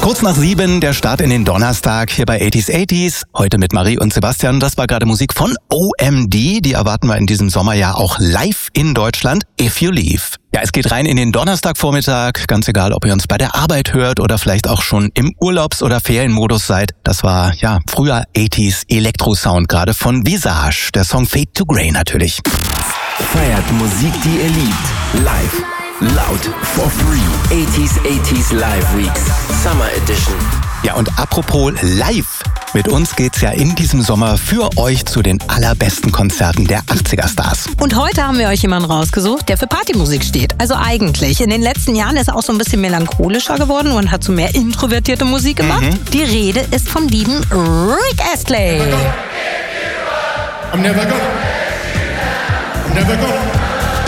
Kurz nach 7, der Start in den Donnerstag hier bei 80s. Heute mit Marie und Sebastian. Das war gerade Musik von OMD. Die erwarten wir in diesem Sommerjahr auch live in Deutschland. If You Leave. Ja, es geht rein in den Donnerstagvormittag. Ganz egal, ob ihr uns bei der Arbeit hört oder vielleicht auch schon im Urlaubs- oder Ferienmodus seid. Das war, ja, früher 80s Elektro-Sound, gerade von Visage. Der Song Fade to Grey natürlich. Feiert Musik, die ihr liebt. Live. Laut. For free. 80s Live Weeks. Summer Edition. Ja, und apropos live. Mit uns geht's ja in diesem Sommer für euch zu den allerbesten Konzerten der 80er-Stars. Und heute haben wir euch jemanden rausgesucht, der für Partymusik steht. Also eigentlich. In den letzten Jahren ist er auch so ein bisschen melancholischer geworden und hat so mehr introvertierte Musik gemacht. Die Rede ist vom lieben Rick Astley. I'm never gonna